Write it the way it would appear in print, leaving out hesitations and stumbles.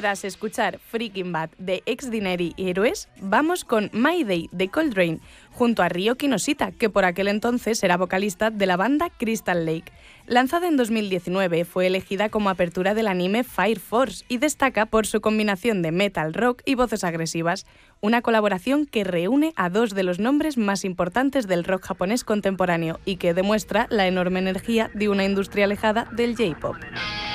Tras escuchar Freaking Bad de Ex-Dineri y Héroes, vamos con My Day de Coltrane, junto a Ryo Kinoshita, que por aquel entonces era vocalista de la banda Crystal Lake. Lanzada en 2019, fue elegida como apertura del anime Fire Force y destaca por su combinación de metal, rock y voces agresivas, una colaboración que reúne a dos de los nombres más importantes del rock japonés contemporáneo y que demuestra la enorme energía de una industria alejada del J-pop.